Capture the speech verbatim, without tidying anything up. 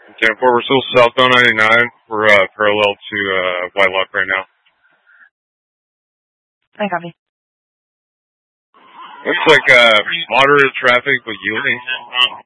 ten four, we're still southbound ninety-nine. We're uh, parallel to uh, Whitelock right now. I copy. Looks like uh, moderate traffic, but yielding.